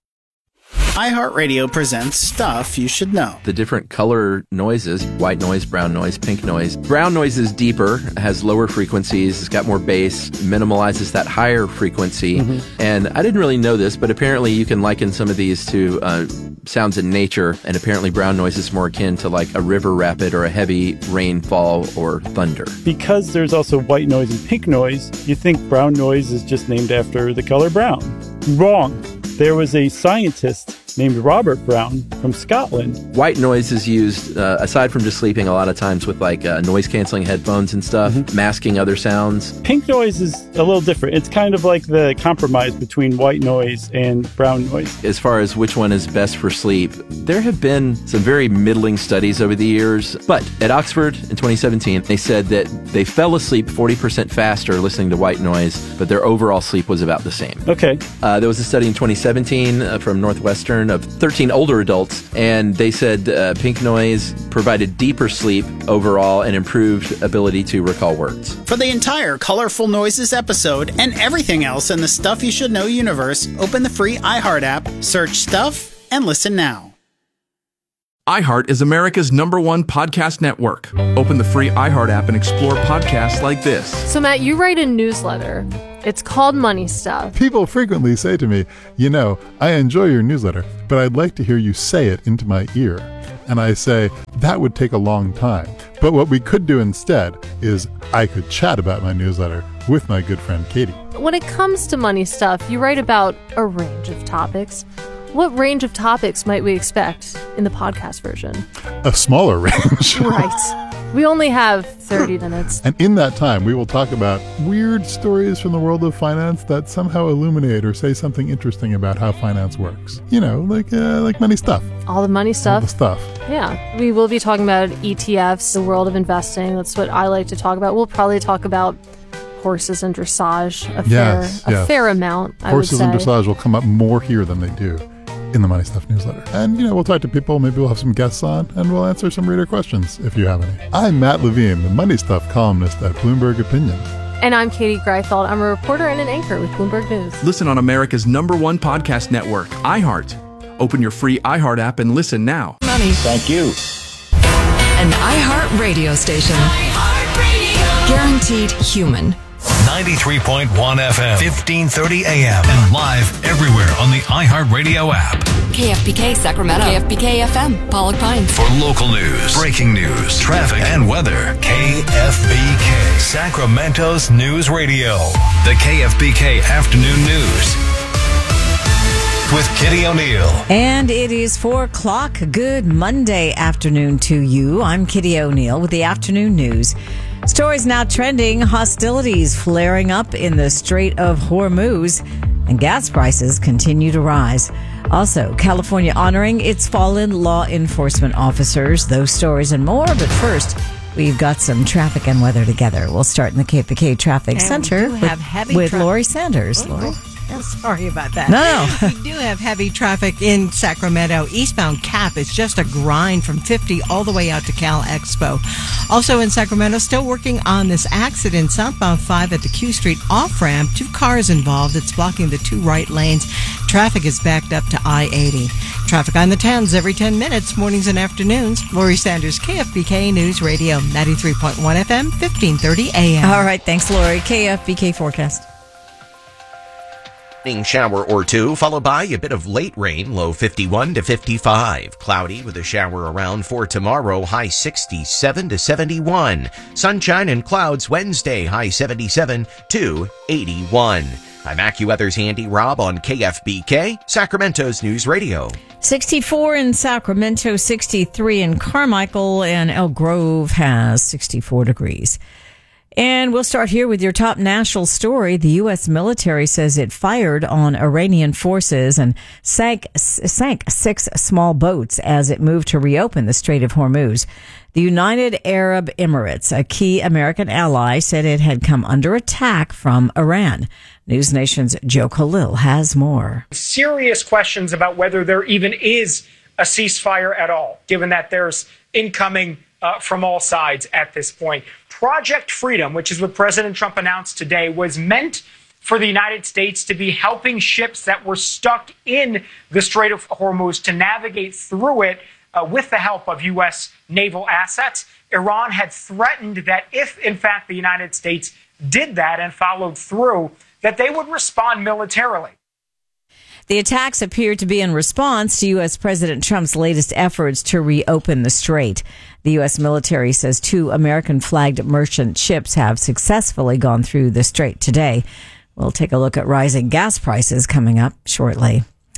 iHeartRadio presents Stuff You Should Know. The different color noises, white noise, brown noise, pink noise. Brown noise is deeper, has lower frequencies, it's got more bass, minimalizes that higher frequency. And I didn't really know this, but apparently you can liken some of these to sounds in nature, and apparently brown noise is more akin to like a river rapid or a heavy rainfall or thunder. Because there's also white noise and pink noise, you think brown noise is just named after the color brown. Wrong. There was a scientist named Robert Brown from Scotland. White noise is used, aside from just sleeping, a lot of times with like noise-canceling headphones and stuff, masking other sounds. Pink noise is a little different. It's kind of like the compromise between white noise and brown noise. As far as which one is best for sleep, there have been some very middling studies over the years, but at Oxford in 2017, they said that they fell asleep 40% faster listening to white noise, but their overall sleep was about the same. Okay. There was a study in 2017 from Northwestern of 13 older adults, and they said pink noise provided deeper sleep overall and improved ability to recall words. For the entire Colorful Noises episode and everything else in the Stuff You Should Know universe, open the free iHeart app, search Stuff, and listen now. iHeart is America's #1 podcast network. Open the free iHeart app and explore podcasts like this. So, Matt, you write a newsletter. It's called Money Stuff. People frequently say to me, you know, I enjoy your newsletter, but I'd like to hear you say it into my ear. And I say, that would take a long time. But what we could do instead is I could chat about my newsletter with my good friend Katie. When it comes to money stuff, you write about a range of topics. What range of topics might we expect in the podcast version? A smaller range. Right. We only have 30 minutes. And in that time, we will talk about weird stories from the world of finance that somehow illuminate or say something interesting about how finance works. You know, like money stuff. All the money stuff. All the stuff. Yeah. We will be talking about ETFs, the world of investing. That's what I like to talk about. We'll probably talk about horses and dressage a fair amount, I would say. Horses and dressage will come up more here than they do in the Money Stuff newsletter. And, you know, we'll talk to people, maybe we'll have some guests on, and we'll answer some reader questions if you have any. I'm Matt Levine, the Money Stuff columnist at Bloomberg Opinion. And I'm Katie Greifeld. I'm a reporter and an anchor with Bloomberg News. Listen on America's #1 podcast network, iHeart. Open your free iHeart app and listen now. Money. Thank you. An iHeart radio station. Guaranteed human. 93.1 FM, 1530 AM, and live everywhere on the iHeartRadio app. KFBK Sacramento. KFBK FM, Pollock Pines. For local news, breaking news, traffic, and weather, KFBK, Sacramento's news radio. The KFBK Afternoon News with Kitty O'Neill. And it is 4 o'clock. Good Monday afternoon to you. I'm Kitty O'Neill with the Afternoon News. Stories now trending, hostilities flaring up in the Strait of Hormuz, and gas prices continue to rise. Also, California honoring its fallen law enforcement officers. Those stories and more. But first, we've got some traffic and weather together. We'll start in the KFBK Traffic Center with Lori Sanders. Lori? Sorry about that. No. We do have heavy traffic in Sacramento. Eastbound Cap is just a grind from 50 all the way out to Cal Expo. Also in Sacramento, still working on this accident. Southbound 5 at the Q Street off-ramp. 2 cars involved. It's blocking the 2 right lanes. Traffic is backed up to I-80. Traffic on the 10s every 10 minutes, mornings and afternoons. Lori Sanders, KFBK News Radio, 93.1 FM, 1530 AM. All right, thanks, Lori. KFBK forecast. Shower or two, followed by a bit of late rain, low 51 to 55. Cloudy with a shower around for tomorrow, high 67 to 71. Sunshine and clouds Wednesday, high 77 to 81. I'm AccuWeather's Andy Robb on KFBK, Sacramento's News Radio. 64 in Sacramento, 63 in Carmichael, and Elk Grove has 64 degrees. And we'll start here with your top national story. The U.S. military says it fired on Iranian forces and sank 6 small boats as it moved to reopen the Strait of Hormuz. The United Arab Emirates, a key American ally, said it had come under attack from Iran. News Nation's Joe Khalil has more. Serious questions about whether there even is a ceasefire at all, given that there's incoming from all sides at this point. Project Freedom, which is what President Trump announced today, was meant for the United States to be helping ships that were stuck in the Strait of Hormuz to navigate through it with the help of U.S. naval assets. Iran had threatened that if, in fact, the United States did that and followed through, that they would respond militarily. The attacks appear to be in response to U.S. President Trump's latest efforts to reopen the strait. The U.S. military says 2 American-flagged merchant ships have successfully gone through the strait today. We'll take a look at rising gas prices coming up shortly.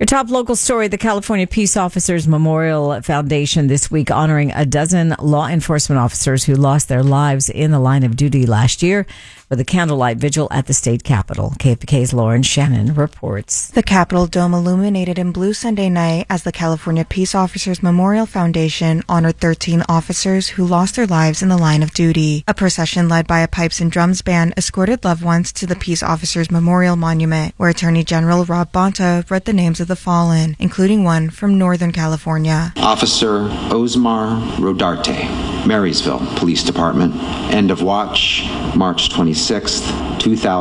Your top local story, the California Peace Officers Memorial Foundation this week honoring a dozen law enforcement officers who lost their lives in the line of duty last year with a candlelight vigil at the state capitol. KFBK's Lauren Shannon reports. The Capitol Dome illuminated in blue Sunday night as the California Peace Officers Memorial Foundation honored 13 officers who lost their lives in the line of duty. A procession led by a pipes and drums band escorted loved ones to the Peace Officers Memorial Monument, where Attorney General Rob Bonta read the names of the fallen, including one from Northern California. Officer Osmar Rodarte, Marysville Police Department. End of watch, March 26th,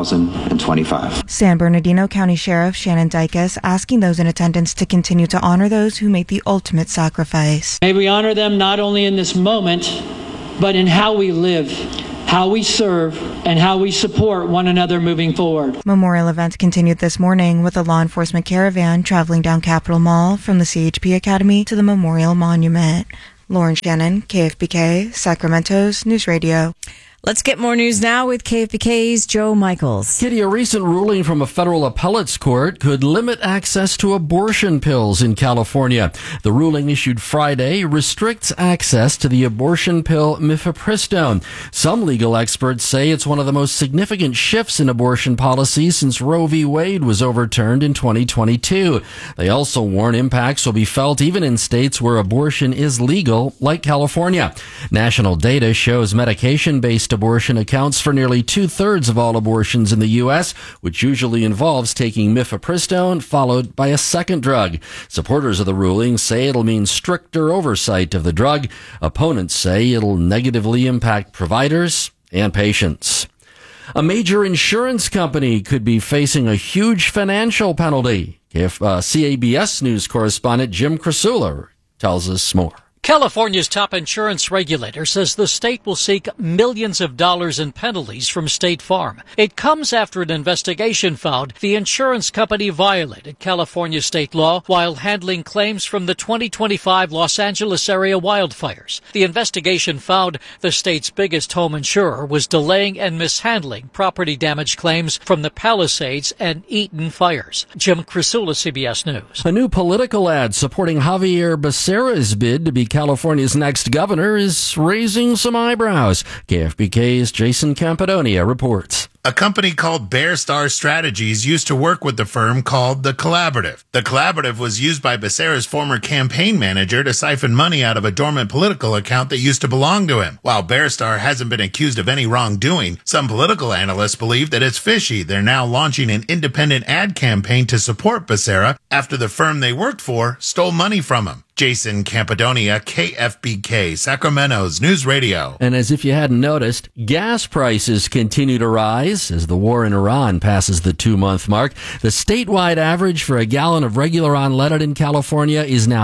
2025. San Bernardino County Sheriff Shannon Dykes asking those in attendance to continue to honor those who made the ultimate sacrifice. May we honor them not only in this moment, but in how we live, how we serve, and how we support one another moving forward. Memorial events continued this morning with a law enforcement caravan traveling down Capitol Mall from the CHP Academy to the Memorial Monument. Lauren Shannon, KFBK, Sacramento's News Radio. Let's get more news now with KFBK's Joe Michaels. Kitty, a recent ruling from a federal appellate's court could limit access to abortion pills in California. The ruling issued Friday restricts access to the abortion pill mifepristone. Some legal experts say it's one of the most significant shifts in abortion policy since Roe v. Wade was overturned in 2022. They also warn impacts will be felt even in states where abortion is legal, like California. National data shows medication-based abortion accounts for nearly 2/3 of all abortions in the U.S., which usually involves taking mifepristone followed by a second drug. Supporters of the ruling say it'll mean stricter oversight of the drug. Opponents say it'll negatively impact providers and patients. A major insurance company could be facing a huge financial penalty if CABS News correspondent Jim Krasula tells us more. California's top insurance regulator says the state will seek millions of dollars in penalties from State Farm. It comes after an investigation found the insurance company violated California state law while handling claims from the 2025 Los Angeles area wildfires. The investigation found the state's biggest home insurer was delaying and mishandling property damage claims from the Palisades and Eaton fires. Jim Krasula, CBS News. A new political ad supporting Javier Becerra's bid to be California's next governor is raising some eyebrows. KFBK's Jason Campidonia reports. A company called Bear Star Strategies used to work with the firm called The Collaborative. The Collaborative was used by Becerra's former campaign manager to siphon money out of a dormant political account that used to belong to him. While Bear Star hasn't been accused of any wrongdoing, some political analysts believe that it's fishy. They're now launching an independent ad campaign to support Becerra after the firm they worked for stole money from him. Jason Campidonia, KFBK, Sacramento's News Radio. And as if you hadn't noticed, gas prices continue to rise as the war in Iran passes the 2-month mark. The statewide average for a gallon of regular unleaded in California is now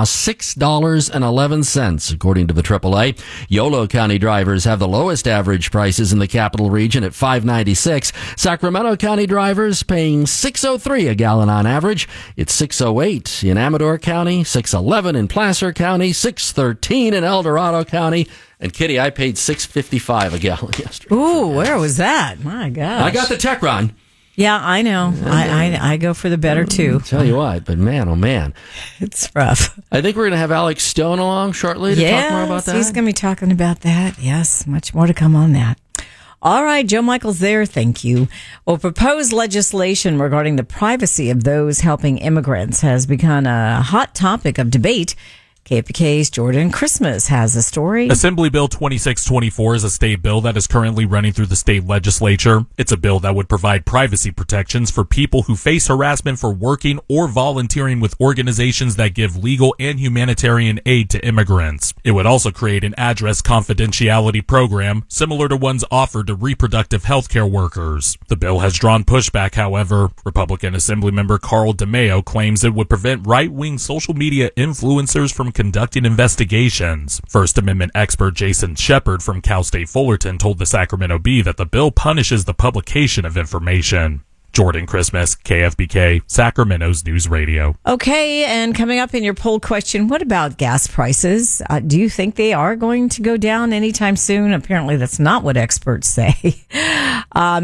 $6.11, according to the AAA. Yolo County drivers have the lowest average prices in the capital region at $5.96. Sacramento County drivers paying $6.03 a gallon on average. It's $6.08 in Amador County, $6.11 in Placer County, $6.13 in El Dorado County. And Kitty, I paid $6.55 a gallon yesterday. Ooh, where was that? My gosh. I got the Techron. Yeah, I know. I go for the better too. Tell you what, but man, oh man. It's rough. I think we're going to have Alex Stone along shortly to talk more about that. He's going to be talking about that. Yes, much more to come on that. All right, Joe Michaels there. Thank you. Well, proposed legislation regarding the privacy of those helping immigrants has become a hot topic of debate. KFBK's Jordan Christmas has a story. Assembly Bill 2624 is a state bill that is currently running through the state legislature. It's a bill that would provide privacy protections for people who face harassment for working or volunteering with organizations that give legal and humanitarian aid to immigrants. It would also create an address confidentiality program similar to ones offered to reproductive health care workers. The bill has drawn pushback, however. Republican Assemblymember Carl DeMeo claims it would prevent right-wing social media influencers from conducting investigations. First Amendment expert Jason Shepard from Cal State Fullerton told the Sacramento Bee that the bill punishes the publication of information. Jordan Christmas, KFBK, Sacramento's News Radio. Okay, and coming up in your poll question, what about gas prices? Do you think they are going to go down anytime soon? Apparently, that's not what experts say.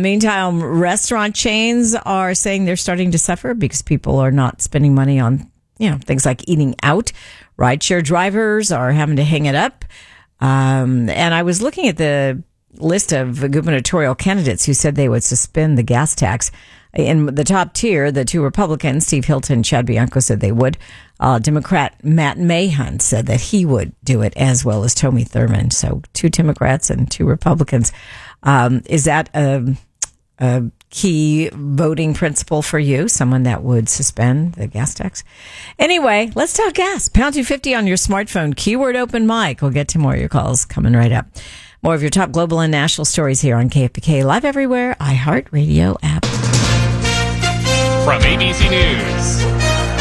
Meantime, restaurant chains are saying they're starting to suffer because people are not spending money on things like eating out. Rideshare drivers are having to hang it up. And I was looking at the list of gubernatorial candidates who said they would suspend the gas tax. In the top tier, the two Republicans, Steve Hilton and Chad Bianco, said they would. Democrat Matt Mahan said that he would do it, as well as Tommy Thurman. So 2 Democrats and 2 Republicans. Is that a key voting principle for you? Someone that would suspend the gas tax? Anyway, let's talk gas. Pound 250 on your smartphone. Keyword open mic. We'll get to more of your calls coming right up. More of your top global and national stories here on KFBK, live everywhere, iHeartRadio app. From ABC News,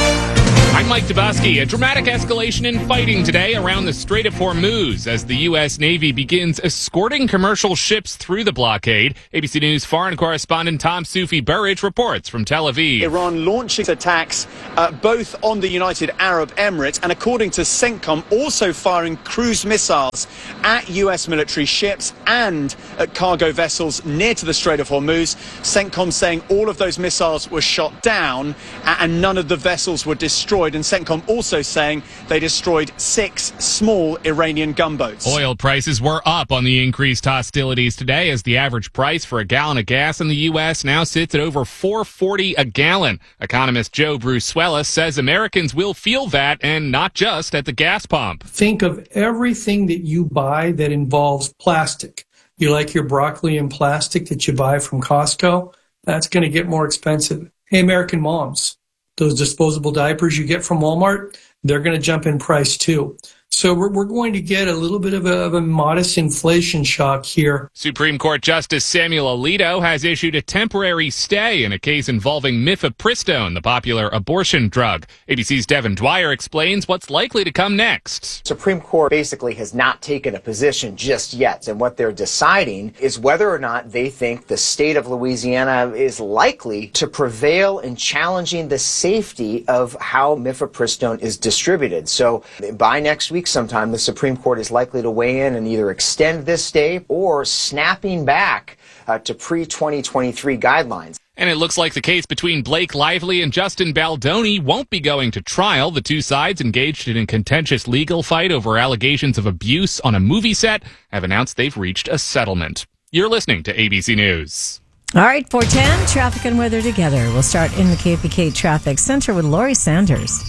I'm Mike Dabowski. A dramatic escalation in fighting today around the Strait of Hormuz as the U.S. Navy begins escorting commercial ships through the blockade. ABC News foreign correspondent Tom Soufi-Burridge reports from Tel Aviv. Iran launching attacks both on the United Arab Emirates and, according to CENTCOM, also firing cruise missiles at U.S. military ships and at cargo vessels near to the Strait of Hormuz. CENTCOM saying all of those missiles were shot down and none of the vessels were destroyed. And CENTCOM also saying they destroyed 6 small Iranian gunboats. Oil prices were up on the increased hostilities today as the average price for a gallon of gas in the U.S. now sits at over $4.40 a gallon. Economist Joe Brusuelas says Americans will feel that, and not just at the gas pump. Think of everything that you buy that involves plastic. You like your broccoli in plastic that you buy from Costco? That's going to get more expensive. Hey, American moms. Those disposable diapers you get from Walmart, they're going to jump in price too. So we're going to get a little bit of a modest inflation shock here. Supreme Court Justice Samuel Alito has issued a temporary stay in a case involving mifepristone, the popular abortion drug. ABC's Devin Dwyer explains what's likely to come next. Supreme Court basically has not taken a position just yet, and what they're deciding is whether or not they think the state of Louisiana is likely to prevail in challenging the safety of how mifepristone is distributed. So by next week sometime, the Supreme Court is likely to weigh in and either extend this stay or snapping back to pre-2023 guidelines. And it looks like the case between Blake Lively and Justin Baldoni won't be going to trial. The two sides, engaged in a contentious legal fight over allegations of abuse on a movie set, have announced they've reached a settlement. You're listening to ABC News. All right, 410, traffic and weather together. We'll start in the KFBK Traffic Center with Lori Sanders.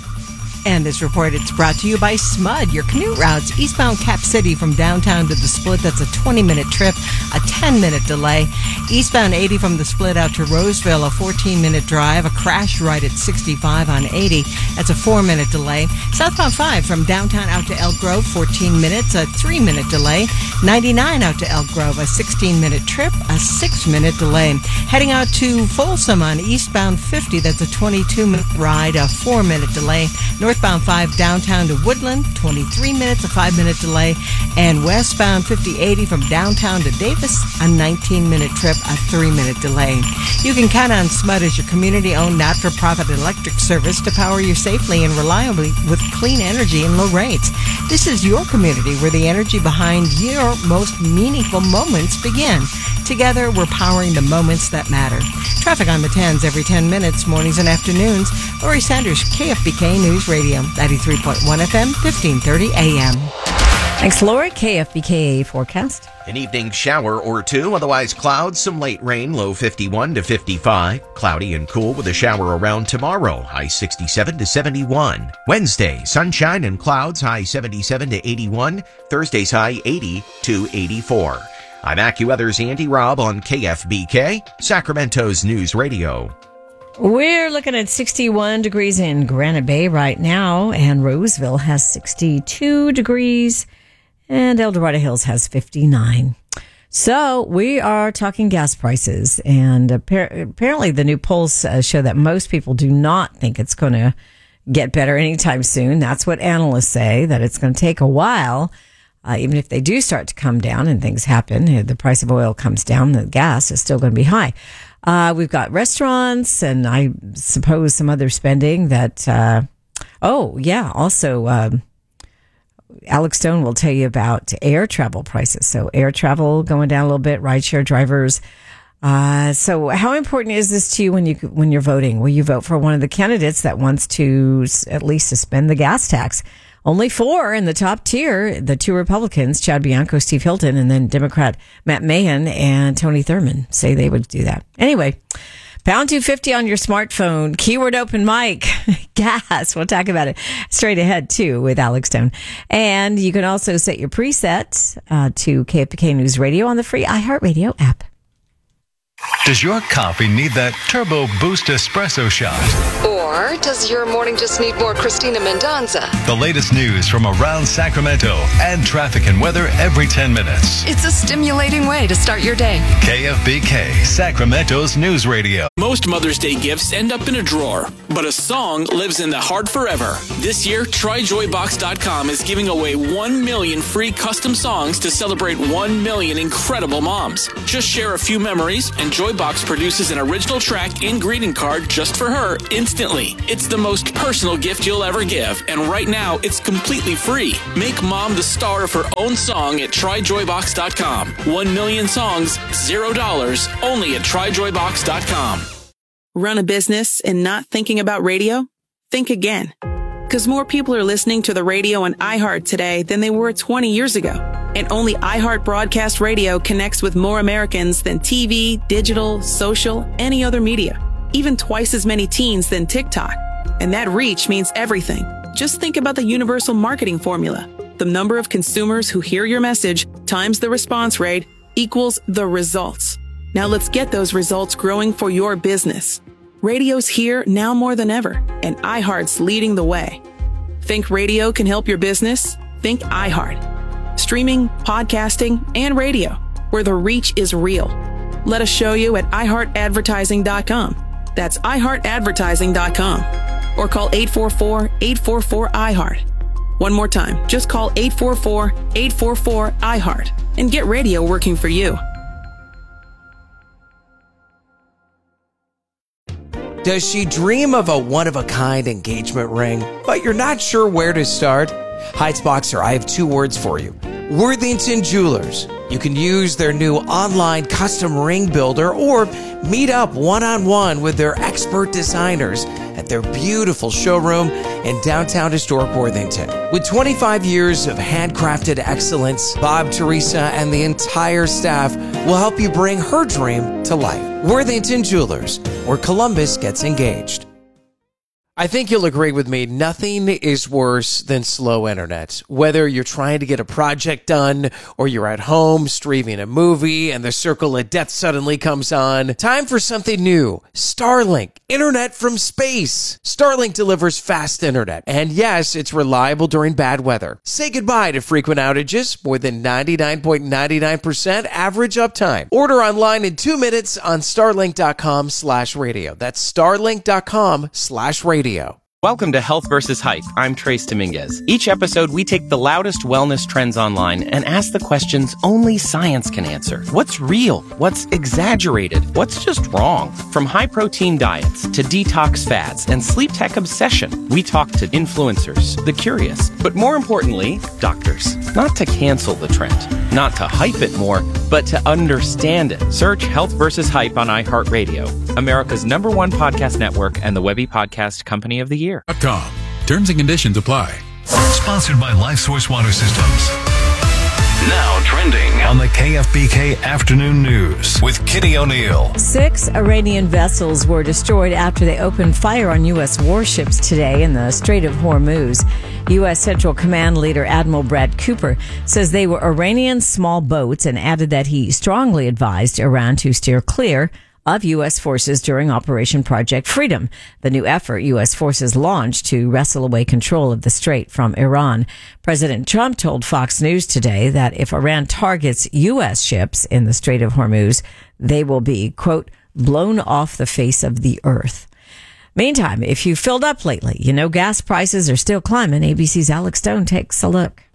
And this report, it's brought to you by SMUD, your commute routes eastbound Cap City from downtown to the Split. That's a 20-minute trip, a 10-minute delay. Eastbound 80 from the Split out to Roseville, a 14-minute drive. A crash right at 65 on 80. That's a 4-minute delay. Southbound 5 from downtown out to Elk Grove, 14 minutes, a 3-minute delay. 99 out to Elk Grove, a 16-minute trip, a 6-minute delay. Heading out to Folsom on eastbound 50, that's a 22-minute ride, a 4-minute delay. Northbound 5 downtown to Woodland, 23 minutes, a 5-minute delay. And westbound 5080 from downtown to Davis, a 19-minute trip, a 3-minute delay. You can count on SMUD as your community-owned, not-for-profit electric service to power you safely and reliably with clean energy and low rates. This is your community where the energy behind your most meaningful moments begin. Together, we're powering the moments that matter. Traffic on the 10s every 10 minutes, mornings and afternoons. Lori Sanders, KFBK News Radio, 93.1 FM, 1530 AM. Thanks, Lori. KFBK forecast. An evening shower or two, otherwise clouds, some late rain, low 51 to 55. Cloudy and cool with a shower around tomorrow, high 67 to 71. Wednesday, sunshine and clouds, high 77 to 81. Thursday's high 80 to 84. I'm AccuWeather's Andy Robb on KFBK, Sacramento's News Radio. We're looking at 61 degrees in Granite Bay right now, and Roseville has 62 degrees, and El Dorado Hills has 59. So we are talking gas prices, and apparently the new polls show that most people do not think it's going to get better anytime soon. That's what analysts say, that it's going to take a while. Even if they do start to come down and things happen, the price of oil comes down, the gas is still going to be high. We've got restaurants and I suppose some other spending that, also, Alex Stone will tell you about air travel prices. So air travel going down a little bit, rideshare drivers So how important is this to you when you're voting? Will you vote for one of the candidates that wants to at least suspend the gas tax? Only 4 in the top tier, the 2 Republicans, Chad Bianco, Steve Hilton, and then Democrat Matt Mahan and Tony Thurmond say they would do that. Anyway, pound 250 on your smartphone, keyword open mic, gas. We'll talk about it straight ahead, too, with Alex Stone. And you can also set your preset to KFBK News Radio on the free iHeartRadio app. Does your coffee need that turbo boost espresso shot? Or does your morning just need more Christina Mendonza? The latest news from around Sacramento and traffic and weather every 10 minutes. It's a stimulating way to start your day. KFBK, Sacramento's news radio. Most Mother's Day gifts end up in a drawer, but a song lives in the heart forever. This year, TryJoyBox.com is giving away 1 million free custom songs to celebrate 1 million incredible moms. Just share a few memories, and Joybox produces an original track and greeting card just for her instantly. It's the most personal gift you'll ever give, and right now it's completely free. Make mom the star of her own song at TryJoyBox.com. 1 million songs, $0, only at TryJoyBox.com. Run a business and not thinking about radio? Think again. Because more people are listening to the radio on iHeart today than they were 20 years ago. And only iHeart Broadcast Radio connects with more Americans than TV, digital, social, any other media. Even twice as many teens than TikTok. And that reach means everything. Just think about the universal marketing formula. The number of consumers who hear your message times the response rate equals the results. Now let's get those results growing for your business. Radio's here now more than ever, and iHeart's leading the way. Think radio can help your business? Think iHeart. Streaming, podcasting, and radio, where the reach is real. Let us show you at iHeartAdvertising.com. That's iHeartAdvertising.com. Or call 844-844-iHeart. One more time, just call 844-844-iHeart and get radio working for you. Does she dream of a one-of-a-kind engagement ring, but you're not sure where to start? Heights Boxer, I have 2 words for you. Worthington Jewelers. You can use their new online custom ring builder or meet up one-on-one with their expert designers at their beautiful showroom in downtown historic Worthington. With 25 years of handcrafted excellence, Bob, Teresa, and the entire staff will help you bring her dream to life. Worthington Jewelers, where Columbus gets engaged. I think you'll agree with me, nothing is worse than slow internet. Whether you're trying to get a project done or you're at home streaming a movie and the circle of death suddenly comes on, time for something new. Starlink, internet from space. Starlink delivers fast internet. And yes, it's reliable during bad weather. Say goodbye to frequent outages, more than 99.99% average uptime. Order online in 2 minutes on starlink.com/radio. That's starlink.com/radio. Welcome to Health vs. Hype. I'm Trace Dominguez. Each episode, we take the loudest wellness trends online and ask the questions only science can answer. What's real? What's exaggerated? What's just wrong? From high-protein diets to detox fads and sleep tech obsession, we talk to influencers, the curious, but more importantly, doctors. Not to cancel the trend, not to hype it more, but to understand it. Search Health vs. Hype on iHeartRadio, America's #1 podcast network and the Webby Podcast Company of the Year. Terms and conditions apply. Sponsored by LifeSource Water Systems. Now trending on the KFBK Afternoon News with Kitty O'Neill. 6 Iranian vessels were destroyed after they opened fire on U.S. warships today in the Strait of Hormuz. U.S. Central Command leader Admiral Brad Cooper says they were Iranian small boats and added that he strongly advised Iran to steer clear of U.S. forces during Operation Project Freedom, the new effort U.S. forces launched to wrestle away control of the strait from Iran. President Trump told Fox News today that if Iran targets U.S. ships in the Strait of Hormuz, they will be, quote, blown off the face of the earth. Meantime, if you filled up lately, you know gas prices are still climbing. ABC's Alex Stone takes a look.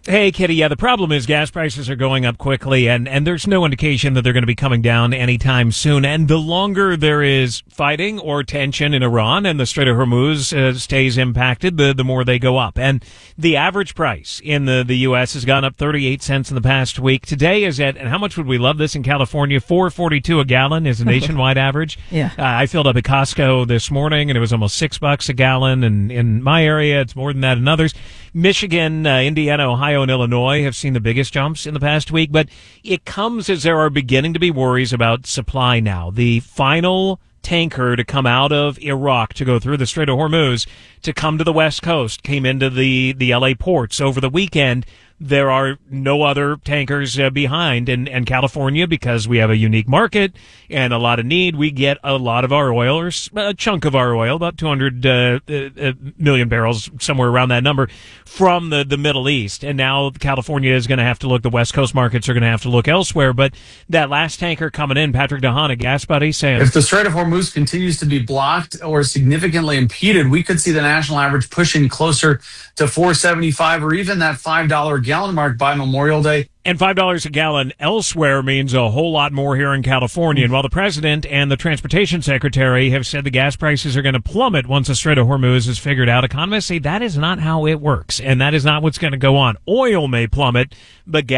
Hey, Kitty. Yeah, the problem is gas prices are going up quickly, and there's no indication that they're going to be coming down anytime soon. And the longer there is fighting or tension in Iran and the Strait of Hormuz stays impacted, the more they go up. And the average price in the U.S. has gone up 38 cents in the past week. Today is at, and how much would we love this in California? $4.42 a gallon is a nationwide average. Yeah. I filled up at Costco this morning, and it was almost $6 a gallon. And in my area, it's more than that in others. Michigan, Indiana, Ohio, and Illinois have seen the biggest jumps in the past week, but it comes as there are beginning to be worries about supply now. The final tanker to come out of Iraq to go through the Strait of Hormuz to come to the West Coast came into the LA ports over the weekend. There are no other tankers behind, and California, because we have a unique market and a lot of need, we get a lot of our oil, or a chunk of our oil, about 200 million barrels, somewhere around that number, from the Middle East. And now California is going to have to look, the West Coast markets are going to have to look elsewhere. But that last tanker coming in, Patrick DeHaan, Gas Buddy, saying, if the Strait of Hormuz continues to be blocked or significantly impeded, we could see the national average pushing closer to $4.75 or even that $5 gallon mark by Memorial Day. And $5 a gallon elsewhere means a whole lot more here in California. And while the president and the transportation secretary have said the gas prices are going to plummet once the Strait of Hormuz is figured out, economists say that is not how it works. And that is not what's going to go on. Oil may plummet, but gas